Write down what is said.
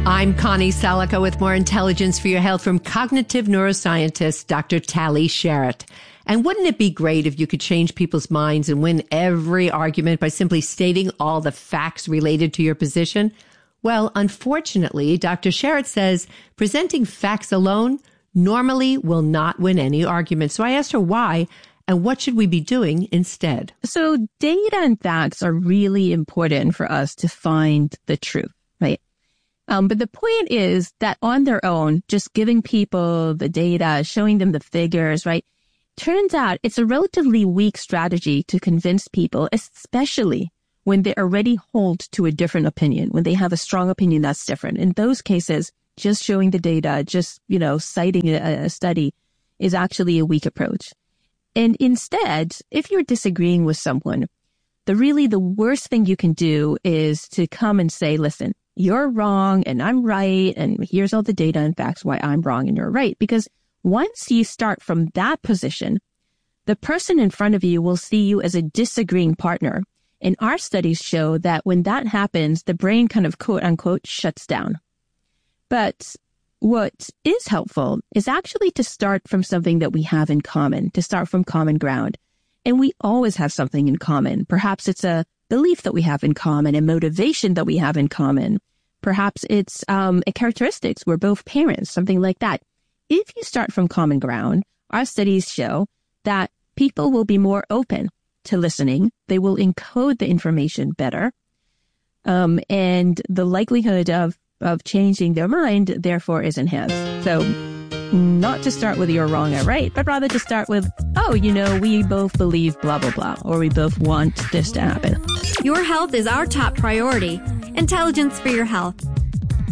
I'm Connie Salica with more intelligence for your health from cognitive neuroscientist Dr. Tali Sharot. And wouldn't it be great if you could change people's minds and win every argument by simply stating all the facts related to your position? Well, unfortunately, Dr. Sharot says presenting facts alone normally will not win any argument. So I asked her why and what should we be doing instead? So data and facts are really important for us to find the truth, right? But the point is that on their own, just giving people the data, showing them the figures, right? Turns out it's a relatively weak strategy to convince people, especially when they already hold to a different opinion, when they have a strong opinion that's different. In those cases, just showing the data, just, citing a study is actually a weak approach. And instead, if you're disagreeing with someone, the worst thing you can do is to come and say, listen, you're wrong and I'm right. And here's all the data and facts why I'm wrong and you're right. Because once you start from that position, the person in front of you will see you as a disagreeing partner. And our studies show that when that happens, the brain kind of quote unquote shuts down. But what is helpful is actually to start from something that we have in common, to start from common ground. And we always have something in common. Perhaps it's a belief that we have in common, a motivation that we have in common. Perhaps it's a characteristics. We're both parents, something like that. If you start from common ground, our studies show that people will be more open to listening. They will encode the information better. And the likelihood of changing their mind, therefore, is enhanced. So not to start with you're wrong or right, but rather to start with, we both believe blah, blah, blah, or we both want this to happen. Your health is our top priority. Intelligence for your health.